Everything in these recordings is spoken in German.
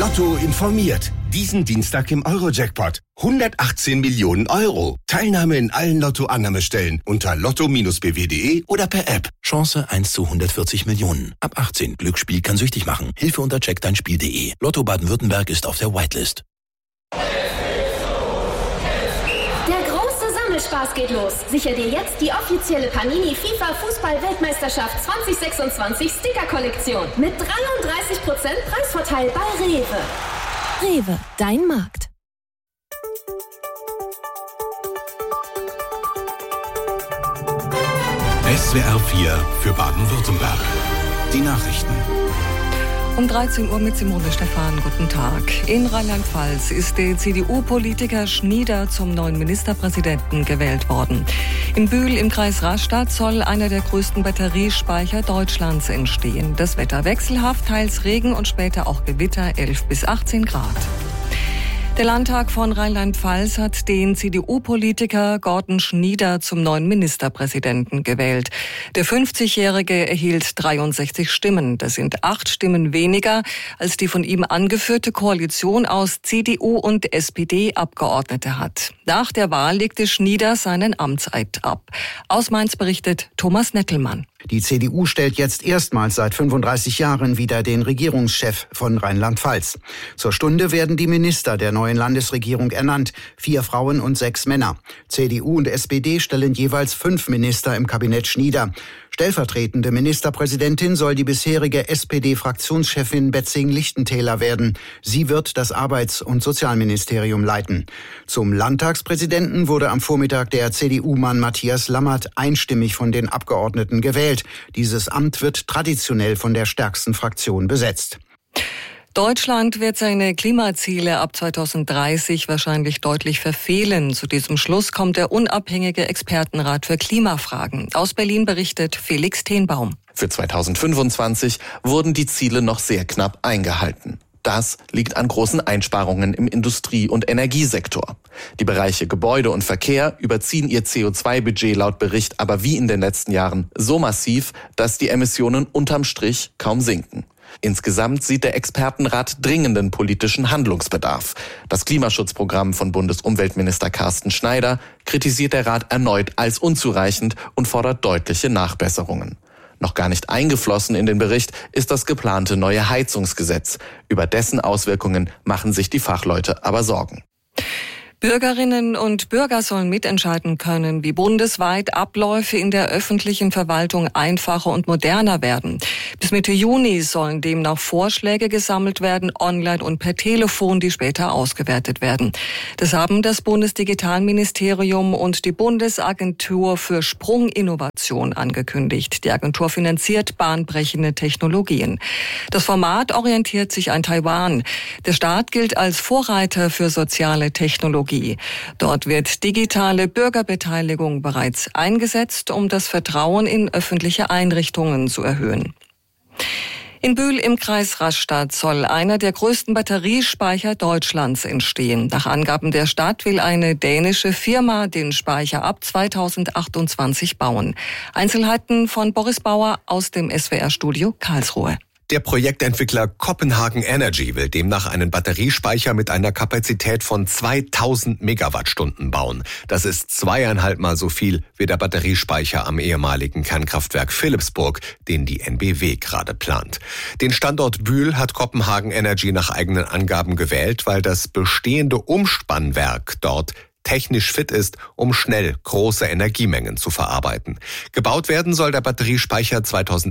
Lotto informiert. Diesen Dienstag im Euro-Jackpot. 118 Millionen Euro. Teilnahme in allen Lotto-Annahmestellen unter lotto-bw.de oder per App. Chance 1 zu 140 Millionen. Ab 18. Glücksspiel kann süchtig machen. Hilfe unter checkdeinspiel.de. Lotto Baden-Württemberg ist auf der Whitelist. Spaß geht los. Sicher dir jetzt die offizielle Panini FIFA Fußball-Weltmeisterschaft 2026 Sticker-Kollektion mit 33% Preisvorteil bei Rewe. Rewe, dein Markt. SWR 4 für Baden-Württemberg. Die Nachrichten. Um 13 Uhr mit Simone Stephan. Guten Tag. In Rheinland-Pfalz ist der CDU-Politiker Schnieder zum neuen Ministerpräsidenten gewählt worden. In Bühl im Kreis Rastatt soll einer der größten Batteriespeicher Deutschlands entstehen. Das Wetter wechselhaft, teils Regen und später auch Gewitter, 11 bis 18 Grad. Der Landtag von Rheinland-Pfalz hat den CDU-Politiker Gordon Schnieder zum neuen Ministerpräsidenten gewählt. Der 50-Jährige erhielt 63 Stimmen. Das sind 8 Stimmen weniger, als die von ihm angeführte Koalition aus CDU und SPD Abgeordnete hat. Nach der Wahl legte Schnieder seinen Amtseid ab. Aus Mainz berichtet Thomas Nettelmann. Die CDU stellt jetzt erstmals seit 35 Jahren wieder den Regierungschef von Rheinland-Pfalz. Zur Stunde werden die Minister der neuen Landesregierung ernannt, 4 Frauen und 6 Männer. CDU und SPD stellen jeweils 5 Minister im Kabinett Schnieder. Stellvertretende Ministerpräsidentin soll die bisherige SPD-Fraktionschefin Betzing-Lichtentäler werden. Sie wird das Arbeits- und Sozialministerium leiten. Zum Landtagspräsidenten wurde am Vormittag der CDU-Mann Matthias Lammert einstimmig von den Abgeordneten gewählt. Dieses Amt wird traditionell von der stärksten Fraktion besetzt. Deutschland wird seine Klimaziele ab 2030 wahrscheinlich deutlich verfehlen. Zu diesem Schluss kommt der unabhängige Expertenrat für Klimafragen. Aus Berlin berichtet Felix Tenbaum. Für 2025 wurden die Ziele noch sehr knapp eingehalten. Das liegt an großen Einsparungen im Industrie- und Energiesektor. Die Bereiche Gebäude und Verkehr überziehen ihr CO2-Budget laut Bericht aber wie in den letzten Jahren so massiv, dass die Emissionen unterm Strich kaum sinken. Insgesamt sieht der Expertenrat dringenden politischen Handlungsbedarf. Das Klimaschutzprogramm von Bundesumweltminister Carsten Schneider kritisiert der Rat erneut als unzureichend und fordert deutliche Nachbesserungen. Noch gar nicht eingeflossen in den Bericht ist das geplante neue Heizungsgesetz. Über dessen Auswirkungen machen sich die Fachleute aber Sorgen. Bürgerinnen und Bürger sollen mitentscheiden können, wie bundesweit Abläufe in der öffentlichen Verwaltung einfacher und moderner werden. Bis Mitte Juni sollen demnach Vorschläge gesammelt werden, online und per Telefon, die später ausgewertet werden. Das haben das Bundesdigitalministerium und die Bundesagentur für Sprunginnovation angekündigt. Die Agentur finanziert bahnbrechende Technologien. Das Format orientiert sich an Taiwan. Der Staat gilt als Vorreiter für soziale Technologie. Dort wird digitale Bürgerbeteiligung bereits eingesetzt, um das Vertrauen in öffentliche Einrichtungen zu erhöhen. In Bühl im Kreis Rastatt soll einer der größten Batteriespeicher Deutschlands entstehen. Nach Angaben der Stadt will eine dänische Firma den Speicher ab 2028 bauen. Einzelheiten von Boris Bauer aus dem SWR-Studio Karlsruhe. Der Projektentwickler Copenhagen Energy will demnach einen Batteriespeicher mit einer Kapazität von 2000 Megawattstunden bauen. Das ist 2,5 Mal so viel wie der Batteriespeicher am ehemaligen Kernkraftwerk Philippsburg, den die NBW gerade plant. Den Standort Bühl hat Copenhagen Energy nach eigenen Angaben gewählt, weil das bestehende Umspannwerk dort technisch fit ist, um schnell große Energiemengen zu verarbeiten. Gebaut werden soll der Batteriespeicher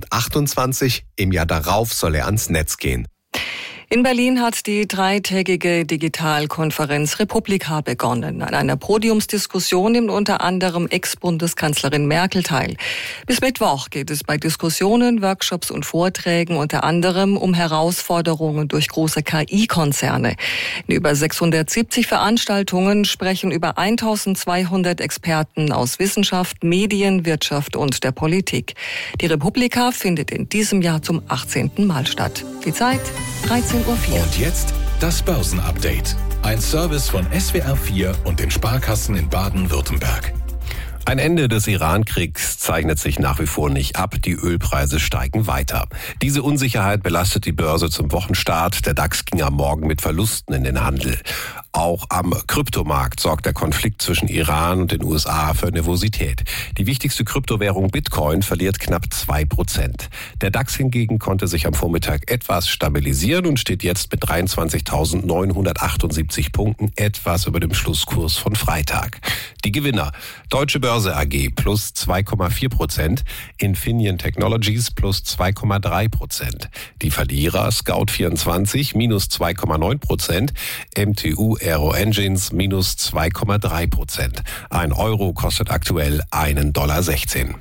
2028, im Jahr darauf soll er ans Netz gehen. In Berlin hat die 3-tägige Digitalkonferenz Republika begonnen. An einer Podiumsdiskussion nimmt unter anderem Ex-Bundeskanzlerin Merkel teil. Bis Mittwoch geht es bei Diskussionen, Workshops und Vorträgen unter anderem um Herausforderungen durch große KI-Konzerne. In über 670 Veranstaltungen sprechen über 1200 Experten aus Wissenschaft, Medien, Wirtschaft und der Politik. Die Republika findet in diesem Jahr zum 18. Mal statt. Die Zeit 13:04 Uhr. Und jetzt das Börsenupdate. Ein Service von SWR 4 und den Sparkassen in Baden-Württemberg. Ein Ende des Iran-Kriegs zeichnet sich nach wie vor nicht ab. Die Ölpreise steigen weiter. Diese Unsicherheit belastet die Börse zum Wochenstart. Der DAX ging am Morgen mit Verlusten in den Handel. Auch am Kryptomarkt sorgt der Konflikt zwischen Iran und den USA für Nervosität. Die wichtigste Kryptowährung Bitcoin verliert knapp 2%. Der DAX hingegen konnte sich am Vormittag etwas stabilisieren und steht jetzt mit 23.978 Punkten etwas über dem Schlusskurs von Freitag. Die Gewinner: Deutsche Börse AG plus 2,4%, Infineon Technologies plus 2,3%. Die Verlierer Scout24 minus 2,9%, MTU Aero Engines minus 2,3%. Ein Euro kostet aktuell $1,16.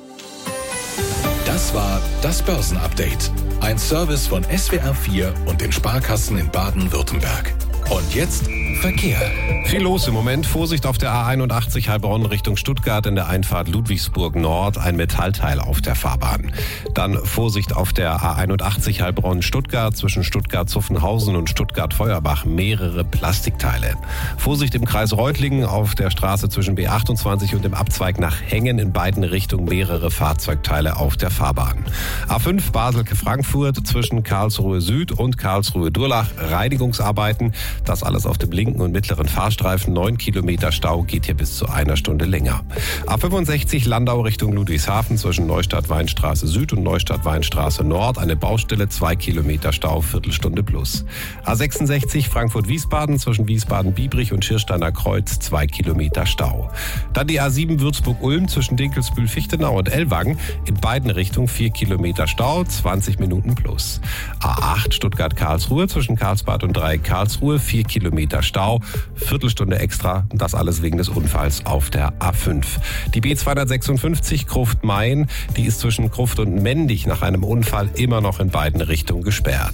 Das war das Börsenupdate. Ein Service von SWR4 und den Sparkassen in Baden-Württemberg. Und jetzt Verkehr. Viel los im Moment. Vorsicht auf der A81 Heilbronn Richtung Stuttgart in der Einfahrt Ludwigsburg Nord. Ein Metallteil auf der Fahrbahn. Dann Vorsicht auf der A81 Heilbronn Stuttgart zwischen Stuttgart-Zuffenhausen und Stuttgart-Feuerbach. Mehrere Plastikteile. Vorsicht im Kreis Reutlingen auf der Straße zwischen B28 und dem Abzweig nach Hengen in beiden Richtungen. Mehrere Fahrzeugteile auf der Fahrbahn. A5 Basel-Frankfurt zwischen Karlsruhe Süd und Karlsruhe Durlach. Reinigungsarbeiten. Das alles auf dem linken und mittleren Fahrstreifen. 9 Kilometer Stau, geht hier bis zu einer Stunde länger. A65 Landau Richtung Ludwigshafen zwischen Neustadt-Weinstraße Süd und Neustadt-Weinstraße Nord. Eine Baustelle, 2 Kilometer Stau, Viertelstunde plus. A66 Frankfurt-Wiesbaden zwischen Wiesbaden-Biebrich und Schirsteiner Kreuz, 2 Kilometer Stau. Dann die A7 Würzburg-Ulm zwischen Dinkelsbühl-Fichtenau und Ellwangen. In beiden Richtungen 4 Kilometer Stau, 20 Minuten plus. A8 Stuttgart-Karlsruhe zwischen Karlsbad und Dreieck Karlsruhe, 4 Kilometer Stau, Viertelstunde extra, das alles wegen des Unfalls auf der A5. Die B256 Gruft-Main, die ist zwischen Gruft und Mendig nach einem Unfall immer noch in beiden Richtungen gesperrt.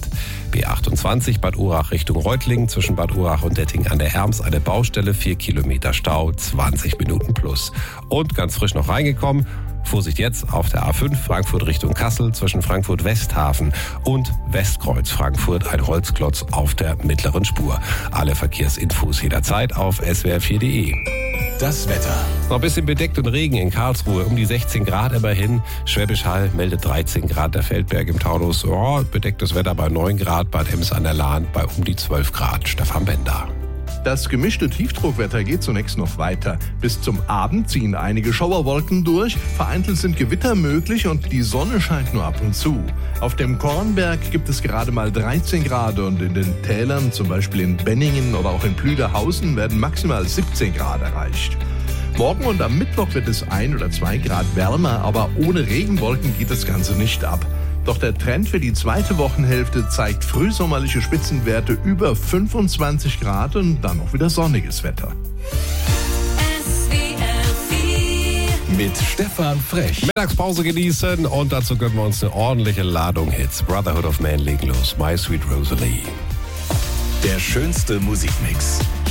B28 Bad Urach Richtung Reutlingen zwischen Bad Urach und Detting an der Erms eine Baustelle, 4 Kilometer Stau, 20 Minuten plus. Und ganz frisch noch reingekommen, Vorsicht jetzt auf der A5 Frankfurt Richtung Kassel zwischen Frankfurt Westhafen und Westkreuz Frankfurt, ein Holzklotz auf der mittleren Spur. Alle Verkehrsinfos jederzeit auf swr4.de. Das Wetter. Noch ein bisschen bedeckt und Regen in Karlsruhe, um die 16 Grad immerhin. Schwäbisch Hall meldet 13 Grad, der Feldberg im Taunus. Bedecktes Wetter bei 9 Grad, Bad Ems an der Lahn bei um die 12 Grad. Stefan Bender. Das gemischte Tiefdruckwetter geht zunächst noch weiter. Bis zum Abend ziehen einige Schauerwolken durch, vereinzelt sind Gewitter möglich und die Sonne scheint nur ab und zu. Auf dem Kornberg gibt es gerade mal 13 Grad und in den Tälern, zum Beispiel in Benningen oder auch in Plüderhausen, werden maximal 17 Grad erreicht. Morgen und am Mittwoch wird es 1 oder 2 Grad wärmer, aber ohne Regenwolken geht das Ganze nicht ab. Doch der Trend für die zweite Wochenhälfte zeigt frühsommerliche Spitzenwerte über 25 Grad und dann auch wieder sonniges Wetter. Mit Stefan Frech. Mittagspause genießen und dazu gönnen wir uns eine ordentliche Ladung Hits. Brotherhood of Man legen los. My Sweet Rosalie. Der schönste Musikmix.